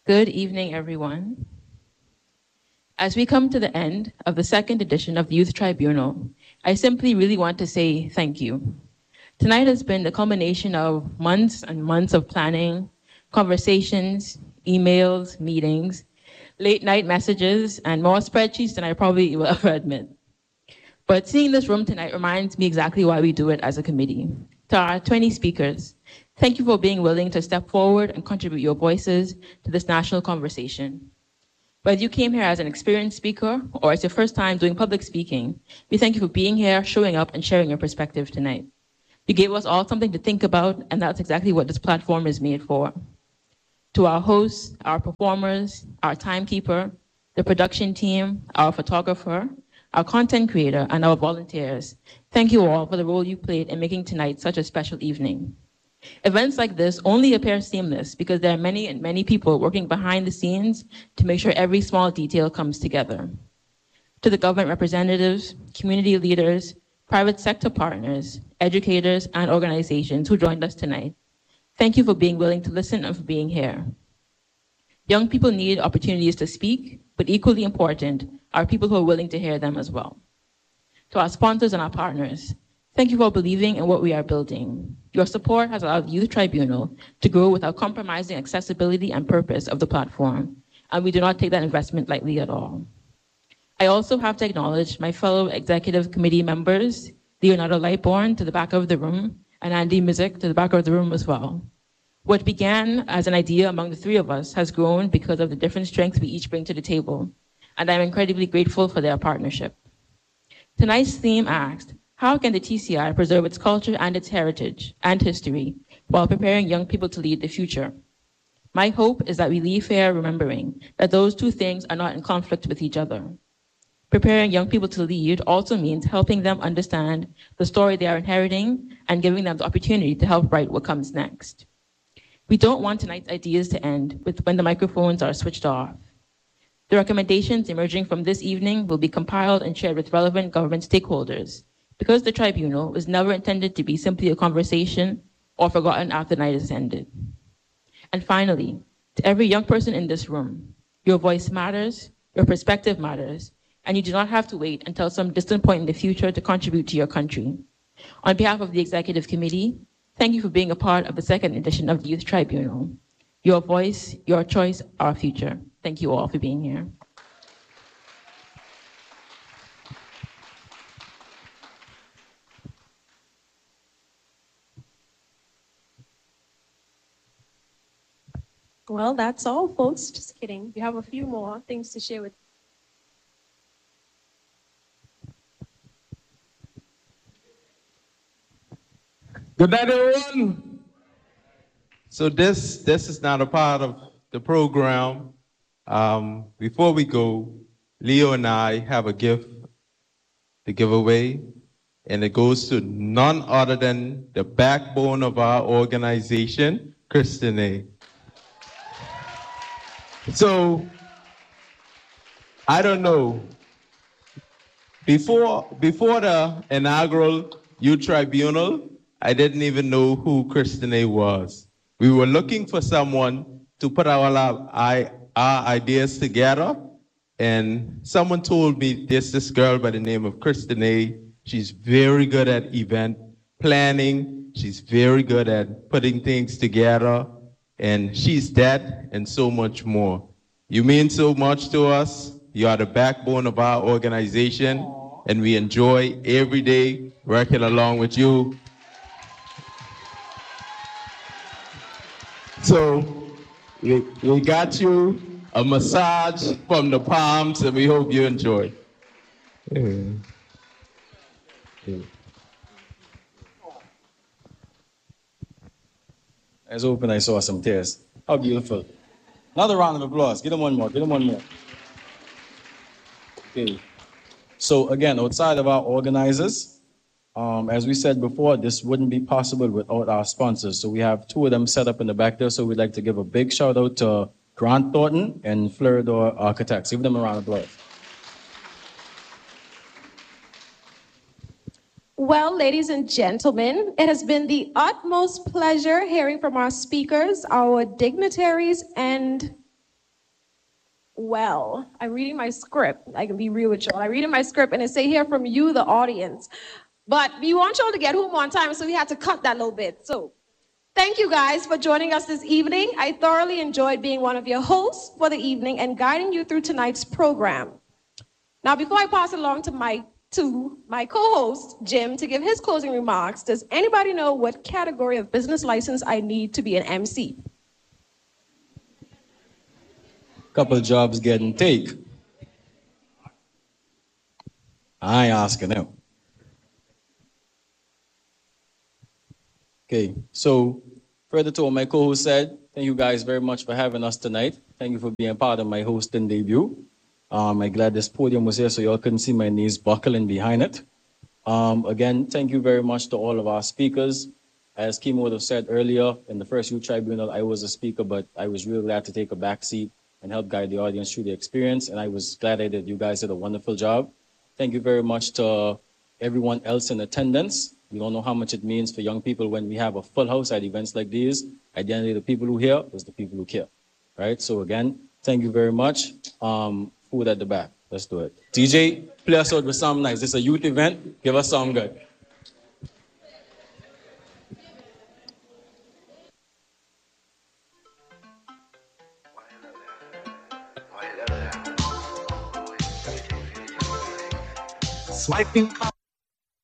Good evening, everyone. As we come to the end of the second edition of the Youth Tribunal, I simply really want to say thank you. Tonight has been the culmination of months and months of planning, conversations, emails, meetings, late night messages, and more spreadsheets than I probably will ever admit. But seeing this room tonight reminds me exactly why we do it as a committee. To our 20 speakers, thank you for being willing to step forward and contribute your voices to this national conversation. Whether you came here as an experienced speaker or it's your first time doing public speaking, we thank you for being here, showing up, and sharing your perspective tonight. You gave us all something to think about, and that's exactly what this platform is made for. To our hosts, our performers, our timekeeper, the production team, our photographer, our content creator, and our volunteers, thank you all for the role you played in making tonight such a special evening. Events like this only appear seamless because there are many people working behind the scenes to make sure every small detail comes together. To the government representatives, community leaders, private sector partners, educators, and organizations who joined us tonight, thank you for being willing to listen and for being here. Young people need opportunities to speak, but equally important are people who are willing to hear them as well. To our sponsors and our partners, thank you for believing in what we are building. Your support has allowed the Youth Tribunal to grow without compromising accessibility and purpose of the platform, and we do not take that investment lightly at all. I also have to acknowledge my fellow executive committee members, Leonardo Lightborn to the back of the room, and Andy Mizik to the back of the room as well. What began as an idea among the three of us has grown because of the different strengths we each bring to the table, and I'm incredibly grateful for their partnership. Tonight's theme asked, how can the TCI preserve its culture and its heritage and history while preparing young people to lead the future? My hope is that we leave here remembering that those two things are not in conflict with each other. Preparing young people to lead also means helping them understand the story they are inheriting and giving them the opportunity to help write what comes next. We don't want tonight's ideas to end with when the microphones are switched off. The recommendations emerging from this evening will be compiled and shared with relevant government stakeholders because the tribunal was never intended to be simply a conversation or forgotten after the night has ended. And finally, to every young person in this room, your voice matters, your perspective matters, and you do not have to wait until some distant point in the future to contribute to your country. On behalf of the Executive Committee, thank you for being a part of the second edition of the Youth Tribunal. Your voice, your choice, our future. Thank you all for being here. Well, that's all, folks. Just kidding. We have a few more things to share with you. Good night, everyone. So this is not a part of the program. Before we go, Leo and I have a gift to give away, and it goes to none other than the backbone of our organization, Christine. So, I don't know. Before the inaugural Youth Tribunal, I didn't even know who Christine was. We were looking for someone to put our ideas together, and someone told me there's this girl by the name of Christine. She's very good at event planning. She's very good at putting things together, and she's that and so much more. You mean so much to us. You are the backbone of our organization, and we enjoy every day working along with you. So we got you a massage from the palms, and we hope you enjoy. Yeah. I was hoping I saw some tears. How beautiful. Another round of applause. Get them one more. Get them one more. Okay. So again, outside of our organizers, as we said before, this wouldn't be possible without our sponsors. So we have two of them set up in the back there. So we'd like to give a big shout out to Grant Thornton and Floridor Architects. Give them a round of applause. Well, ladies and gentlemen, it has been the utmost pleasure hearing from our speakers, our dignitaries, and well. I'm reading my script. I can be real with y'all. I'm reading my script and it say here from you, the audience. But we want y'all to get home on time, so we had to cut that little bit. So thank you guys for joining us this evening. I thoroughly enjoyed being one of your hosts for the evening and guiding you through tonight's program. Now, before I pass it along to my co-host, Jim, to give his closing remarks, does anybody know what category of business license I need to be an MC? Couple jobs getting take. I ain't asking them. Okay, so further to what my co-host said, thank you guys very much for having us tonight. Thank you for being part of my hosting debut. I'm glad this podium was here so y'all couldn't see my knees buckling behind it. Again, thank you very much to all of our speakers. As Kimo would have said earlier, in the first Youth Tribunal, I was a speaker, but I was really glad to take a back seat and help guide the audience through the experience. And I was glad I did. You guys did a wonderful job. Thank you very much to everyone else in attendance. You don't know how much it means for young people when we have a full house at events like these. At the end of the day, the people who hear is the people who care, right? So again, thank you very much. Food at the back. Let's do it. DJ, play us out with something nice. This is a youth event. Give us something good. Swiping